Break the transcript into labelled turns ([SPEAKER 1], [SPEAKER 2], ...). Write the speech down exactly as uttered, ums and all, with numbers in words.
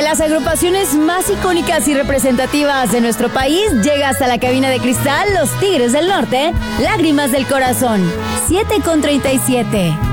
[SPEAKER 1] las agrupaciones más icónicas y representativas de nuestro país, llega hasta la cabina de cristal Los Tigres del Norte, Lágrimas del Corazón, siete con treinta y siete.